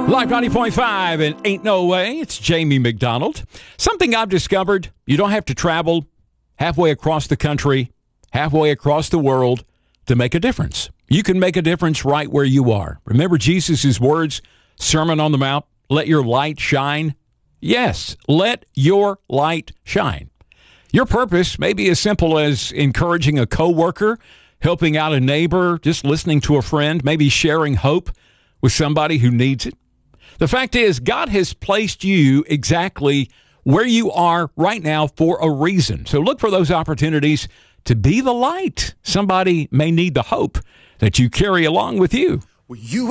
Live 90.5 and Ain't No Way. It's Jamie McDonald. Something I've discovered, you don't have to travel halfway across the country, halfway across the world to make a difference. You can make a difference right where you are. Remember Jesus' words, Sermon on the Mount, let your light shine? Yes, let your light shine. Your purpose may be as simple as encouraging a coworker, helping out a neighbor, just listening to a friend, maybe sharing hope with somebody who needs it. The fact is, God has placed you exactly where you are right now for a reason. So look for those opportunities to be the light. Somebody may need the hope that you carry along with you. Well, you